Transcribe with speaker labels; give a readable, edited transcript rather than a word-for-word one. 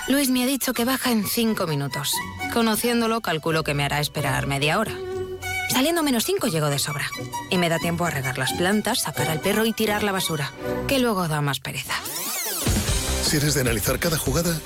Speaker 1: Luis me ha dicho que baja en 5 minutos. Conociéndolo, calculo que me hará esperar media hora. Saliendo -5 llego de sobra. Y me da tiempo a regar las plantas, sacar al perro y tirar la basura, que luego da más pereza.
Speaker 2: Si eres de analizar cada jugada,